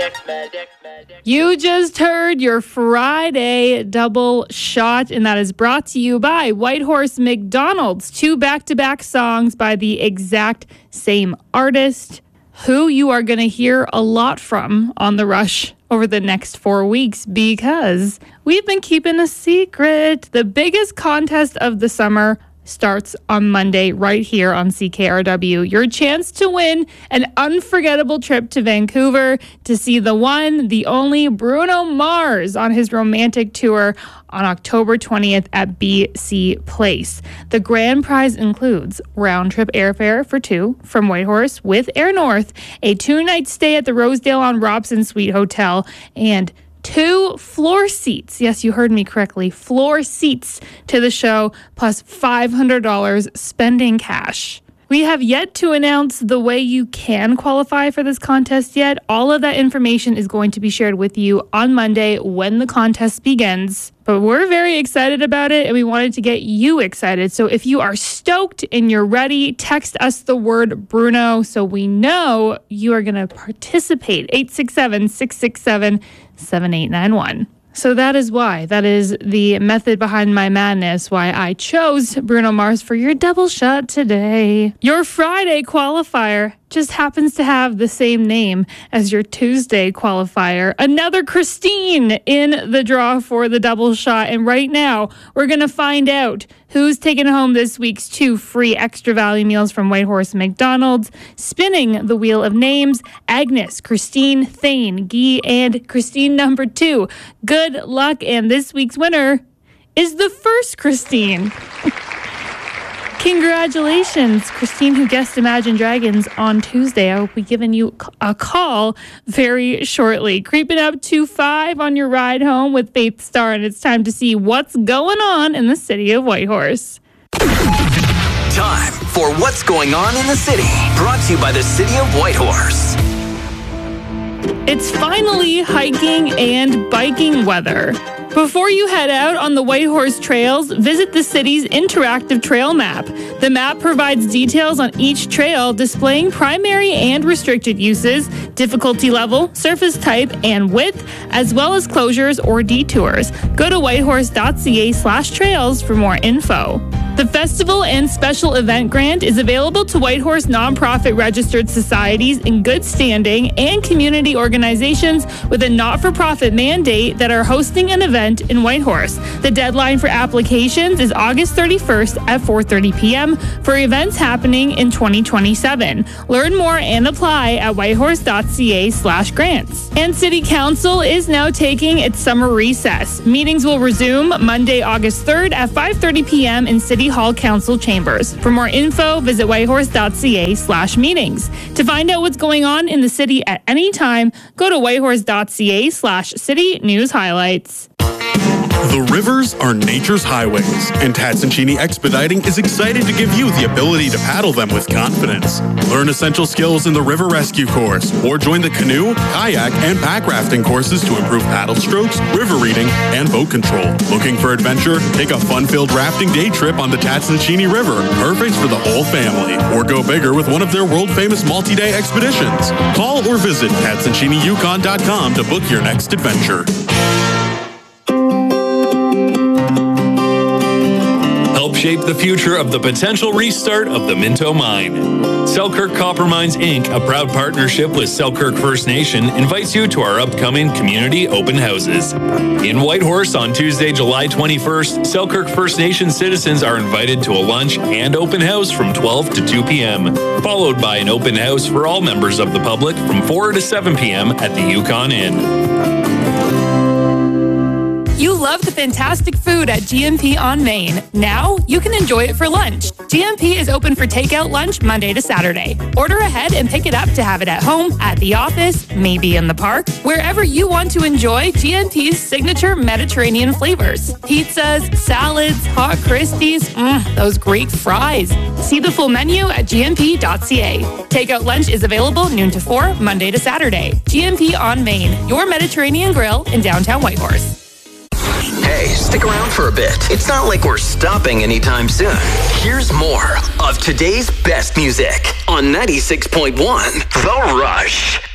You just heard your Friday double shot, and that is brought to you by Whitehorse McDonald's. 2 back-to-back songs by the exact same artist, who you are going to hear a lot from on The Rush over the next 4 weeks, because we've been keeping a secret. The biggest contest of the summer starts on Monday right here on CKRW. Your chance to win an unforgettable trip to Vancouver to see the one, the only Bruno Mars on his romantic tour on October 20th at BC Place. The grand prize includes round-trip airfare for 2 from Whitehorse with Air North, a 2-night stay at the Rosedale on Robson Suite Hotel, and 2 floor seats. Yes, you heard me correctly. Floor seats to the show, plus $500 spending cash. We have yet to announce the way you can qualify for this contest yet. All of that information is going to be shared with you on Monday when the contest begins. But we're very excited about it, and we wanted to get you excited. So if you are stoked and you're ready, text us the word Bruno so we know you are going to participate. 867-667-7891. So that is why. That is the method behind my madness, why I chose Bruno Mars for your double shot today. Your Friday qualifier just happens to have the same name as your Tuesday qualifier. Another Christine in the draw for the double shot. And right now, we're going to find out who's taking home this week's 2 free extra value meals from Whitehorse McDonald's. Spinning the wheel of names, Agnes, Christine, Thane, Guy, and Christine number 2. Good luck, and this week's winner is the first Christine. Congratulations, Christine, who guessed Imagine Dragons on Tuesday. I will be giving you a call very shortly. Creeping up to 5 on your ride home with Faith Star, and it's time to see what's going on in the city of Whitehorse. Time for What's Going On in the City, brought to you by the City of Whitehorse. It's finally hiking and biking weather. Before you head out on the Whitehorse trails, visit the city's interactive trail map. The map provides details on each trail, displaying primary and restricted uses, difficulty level, surface type, and width, as well as closures or detours. Go to whitehorse.ca/trails for more info. The festival and special event grant is available to Whitehorse nonprofit registered societies in good standing and community organizations with a not-for-profit mandate that are hosting an event in Whitehorse. The deadline for applications is August 31st at 4:30 p.m. for events happening in 2027. Learn more and apply at whitehorse.ca/grants. And City Council is now taking its summer recess. Meetings will resume Monday, August 3rd at 5:30 p.m. in City Hall Council chambers. For more info, visit whitehorse.ca/meetings. To find out what's going on in the city at any time, go to whitehorse.ca/city news highlights. The rivers are nature's highways, and Tatsuncini Expediting is excited to give you the ability to paddle them with confidence. Learn essential skills in the River Rescue course, or join the canoe, kayak, and pack rafting courses to improve paddle strokes, river reading, and boat control. Looking for adventure? Take a fun-filled rafting day trip on the Tatsuncini River, perfect for the whole family. Or go bigger with one of their world-famous multi-day expeditions. Call or visit TatsunciniYukon.com to book your next adventure. Help shape the future of the potential restart of the Minto Mine. Selkirk Copper Mines, Inc., a proud partnership with Selkirk First Nation, invites you to our upcoming community open houses. In Whitehorse on Tuesday, July 21st, Selkirk First Nation citizens are invited to a lunch and open house from 12 to 2 p.m., followed by an open house for all members of the public from 4 to 7 p.m. at the Yukon Inn. You love the fantastic food at GMP on Main. Now you can enjoy it for lunch. GMP is open for takeout lunch Monday to Saturday. Order ahead and pick it up to have it at home, at the office, maybe in the park, wherever you want to enjoy GMP's signature Mediterranean flavors. Pizzas, salads, hot Christies, those Greek fries. See the full menu at gmp.ca. Takeout lunch is available noon to 4, Monday to Saturday. GMP on Main, your Mediterranean grill in downtown Whitehorse. Hey, stick around for a bit. It's not like we're stopping anytime soon. Here's more of today's best music on 96.1 The Rush.